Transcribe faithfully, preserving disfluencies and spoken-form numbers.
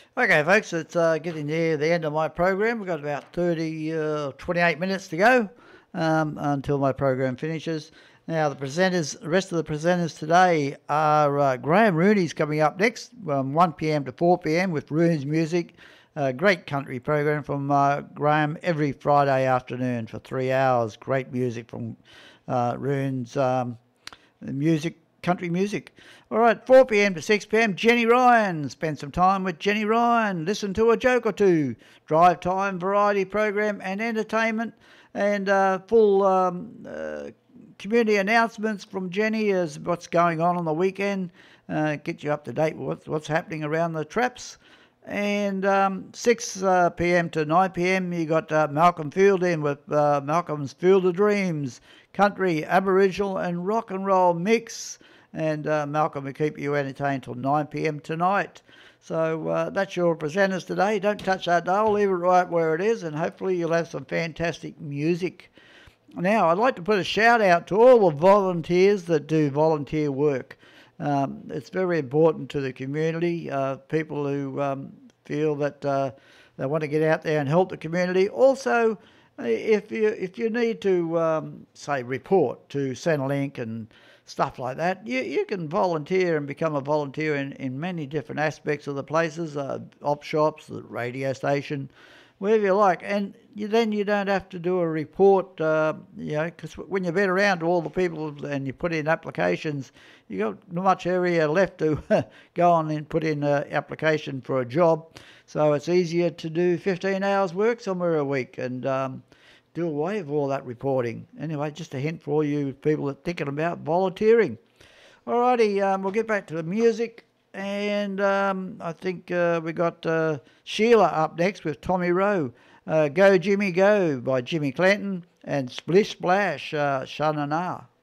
Okay, folks, it's uh, getting near the end of my program. We've got about thirty, uh, twenty-eight minutes to go um, until my program finishes. Now, the presenters, the rest of the presenters today are uh, Graham Rooney's coming up next from one p m to four p m with Rooney's Music. A great country program from uh, Graham every Friday afternoon for three hours. Great music from uh, Rooney's um, music. Country music. All right, four p m to six p m, Jenny Ryan. Spend some time with Jenny Ryan. Listen to a joke or two. Drive time, variety program and entertainment and uh, full um, uh, community announcements from Jenny as what's going on on the weekend. Uh, get you up to date with what's, what's happening around the traps. And um, six p m to nine p m you got uh, Malcolm Field in with uh, Malcolm's Field of Dreams, country, Aboriginal and rock and roll mix. And uh, Malcolm will keep you entertained till nine p m tonight. So uh, that's your presenters today. Don't touch that dial, leave it right where it is, and hopefully you'll have some fantastic music. Now, I'd like to put a shout out to all the volunteers that do volunteer work. Um, it's very important to the community, uh, people who um, feel that uh, they want to get out there and help the community. Also, if you, if you need to, um, say, report to Centrelink and stuff like that, you, you can volunteer and become a volunteer in, in many different aspects of the places, uh, op shops, the radio station, wherever you like. And you, then you don't have to do a report, uh, you know, because when you've been around to all the people and you put in applications, you got not much area left to go on and put in an application for a job. So it's easier to do fifteen hours work somewhere a week and um, do away with all that reporting. Anyway, just a hint for all you people that are thinking about volunteering. Alrighty, um, we'll get back to the music. And um, I think uh, we got uh, Sheila up next with Tommy Rowe. Uh, Go Jimmy Go by Jimmy Clanton and Splish Splash, uh, Shanana.